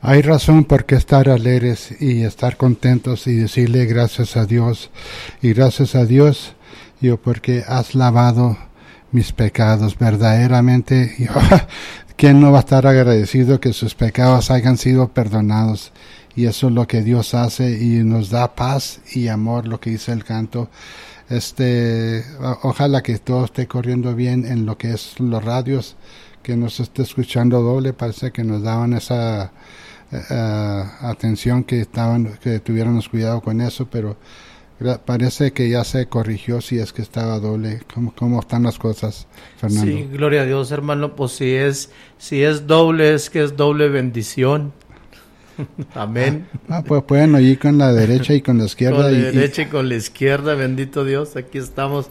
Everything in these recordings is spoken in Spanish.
Hay razón por qué estar alegres y estar contentos y decirle gracias a Dios. Y gracias a Dios, porque has lavado mis pecados. Verdaderamente, ¿quién no va a estar agradecido que sus pecados hayan sido perdonados? Y eso es lo que Dios hace y nos da paz y amor, lo que dice el canto. Ojalá que todo esté corriendo bien en lo que es los radios, que nos esté escuchando doble. Parece que nos daban esa atención, que tuviéramos cuidado con eso, pero parece que ya se corrigió si es que estaba doble. ¿Cómo están las cosas, Fernando? Sí, gloria a Dios, hermano. Pues si es doble, es que es doble bendición. Amén. Pues pueden oír con la derecha y con la izquierda. Con la derecha y con la izquierda, bendito Dios. Aquí estamos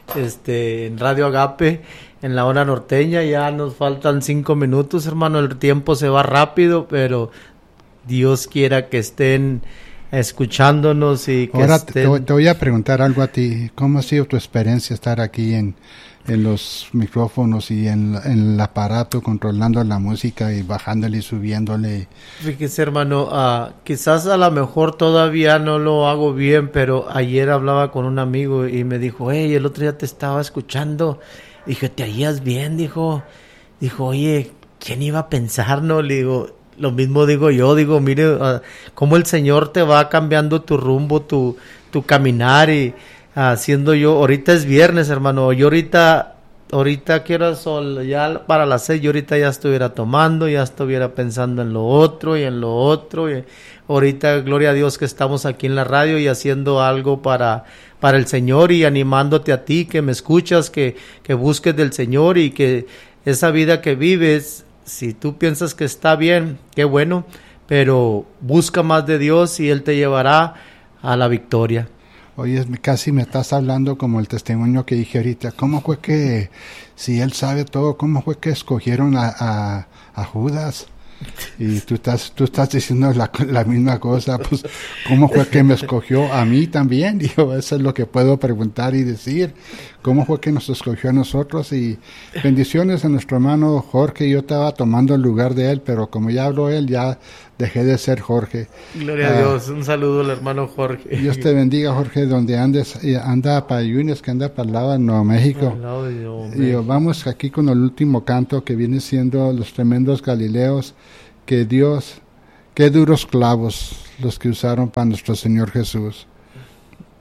en Radio Agape, en la hora norteña. Ya nos faltan 5 minutos, hermano. El tiempo se va rápido, pero Dios quiera que estén escuchándonos y que ahora te voy a preguntar algo a ti. ¿Cómo ha sido tu experiencia estar aquí en los micrófonos y en el aparato, controlando la música y bajándole y subiéndole? Fíjese, hermano, quizás a lo mejor todavía no lo hago bien, pero ayer hablaba con un amigo y me dijo, hey, el otro día te estaba escuchando. Dije, ¿te oías bien? Dijo, oye, ¿quién iba a pensar, no? Le digo, lo mismo digo yo, mire, cómo el Señor te va cambiando tu rumbo, tu caminar y haciendo yo. Ahorita es viernes, hermano. Yo ahorita quiero sol, ya para las 6, yo ahorita ya estuviera tomando, ya estuviera pensando en lo otro y en lo otro. Y ahorita, gloria a Dios que estamos aquí en la radio y haciendo algo para el Señor y animándote a ti que me escuchas, que busques del Señor y que esa vida que vives, si tú piensas que está bien, qué bueno, pero busca más de Dios y Él te llevará a la victoria. Oye, casi me estás hablando como el testimonio que dije ahorita. ¿Cómo fue que, si Él sabe todo, cómo fue que escogieron a Judas? Y tú estás diciendo la misma cosa, pues, ¿cómo fue que me escogió a mí también? Digo, eso es lo que puedo preguntar y decir. ¿Cómo fue que nos escogió a nosotros? Y bendiciones a nuestro hermano Jorge. Yo estaba tomando el lugar de él, pero como ya habló él, ya dejé de ser Jorge. Gloria a Dios. Un saludo al hermano Jorge. Dios te bendiga, Jorge, donde andes. Anda para Yunes, que anda para el lado de Nuevo México. Y vamos aquí con el último canto, que viene siendo Los Tremendos Galileos. Que Dios, qué duros clavos los que usaron para nuestro Señor Jesús.